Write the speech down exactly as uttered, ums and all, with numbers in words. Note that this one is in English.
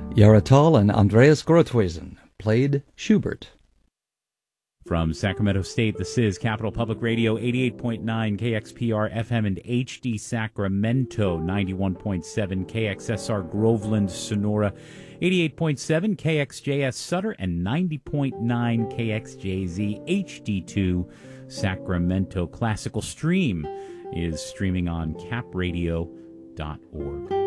Yaratal and Andreas Grothwesen played Schubert. From Sacramento State, this is Capital Public Radio, eighty-eight point nine K X P R F M and H D Sacramento, ninety-one point seven K X S R Groveland, Sonora, eighty-eight point seven K X J S Sutter, and ninety point nine K X J Z H D two Sacramento. Classical Stream is streaming on cap radio dot org.